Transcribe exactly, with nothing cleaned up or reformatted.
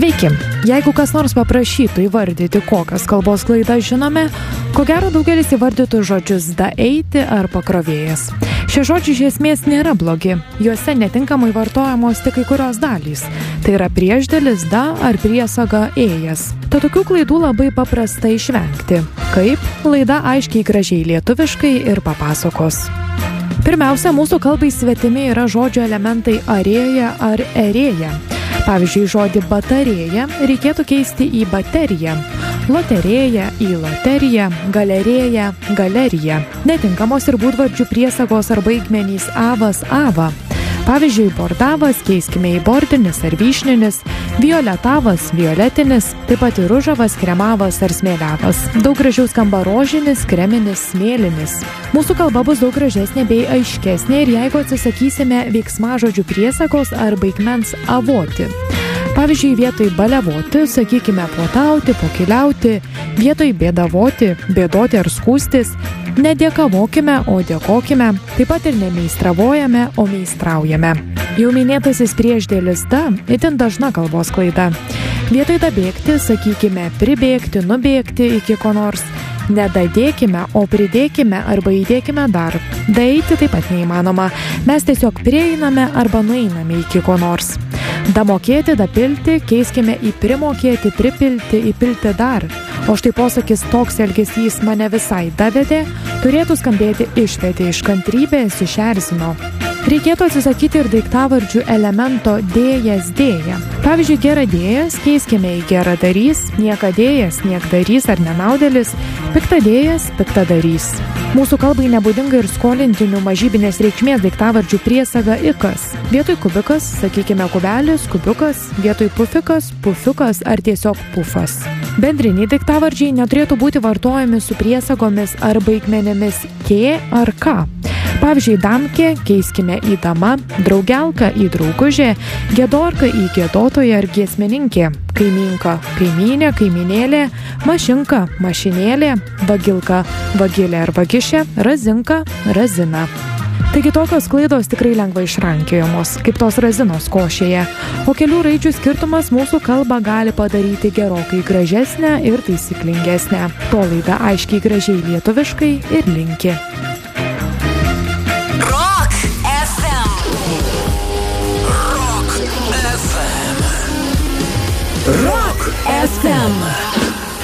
Sveiki. Jeigu kas nors paprašytų įvardyti, kokias kalbos klaidas žinome, ko gero daugelis įvardytų žodžius da eiti ar pakrovėjas. Šie žodžiai iš esmės nėra blogi, juose netinkamai vartojamos tik kai kurios dalys. Tai yra priešdėlis da ar priesaga ėjas. Tad tokių klaidų labai paprasta išvengti. Kaip? Laida aiškiai gražiai lietuviškai ir papasakos. Pirmiausia, mūsų kalbai svetimi yra žodžio elementai arėja ar erėja. Pavyzdžiui, žodį batarėja reikėtų keisti į bateriją, loterėja į loteriją, galerėja, galeriją. Netinkamos ir būdvardžių priesagos ar baigmenys avas, ava. Pavyzdžiui, bordavas keiskime į bordinis ar vyšninis, violetavas, violetinis, taip pat ir ružavas, kremavas ar smėliavas. Daug gražiau skamba rožinis, kreminis, smėlinis. Mūsų kalba bus daug gražesnė bei aiškesnė ir jeigu atsisakysime veiksmažodžių priesagos ar baigmens avoti. Pavyzdžiui, vietoj baliavoti, sakykime puotauti, pokiliauti, vietoj bėdavoti, bėdoti ar skūstis, nedėkavokime, o dėkokime, taip pat ir nemeistravojame, o meistraujame. Jau minėtasis priešdėlis da itin dažna kalbos klaida. Vietoj dabėgti, sakykime pribėgti, nubėgti iki ko nors, nedadėkime, o pridėkime arba įdėkime dar. Daeiti taip pat neįmanoma, mes tiesiog prieiname arba nueiname iki ko nors. Damokėti, dapilti, keiskime į primokėti, pripilti, įpilti dar. O štai posakis toks elgesys mane visai davedė, turėtų skambėti išvedė iš kantrybės, išerzino. Reikėtų atsisakyti ir daiktavardžių elemento dėjas, dėja. Pavyzdžiui, geradėjas keiskime į geradarys, niekadėjas, niekdarys ar nenaudėlis, piktadėjas, piktadarys. Mūsų kalbai nebūdinga ir skolintinių mažybinės reikšmės daiktavardžių priesaga ikas. Vietoj kubikas, sakykime kubelis, kubiukas, vietoj pufikas, pufiukas ar tiesiog pufas. Bendriniai daiktavardžiai neturėtų būti vartojami su priesagomis ar baigmenėmis kė ar ką. Pavyzdžiui, damkė keiskime į dama, draugelka į draugužė, giedorka į giedotoją ar giesmininkė, kaimynka, kaimynė, kaiminėlė, mašinka, mašinėlė, vagilka, vagilė ar vagišė, razinka, razina. Taigi tokios klaidos tikrai lengvai išrankiojamos, kaip tos razinos košėje, o kelių raidžių skirtumas mūsų kalbą gali padaryti gerokai gražesnę ir taisyklingesnę. To laida aiškiai gražiai lietuviškai ir linki. Rock F M.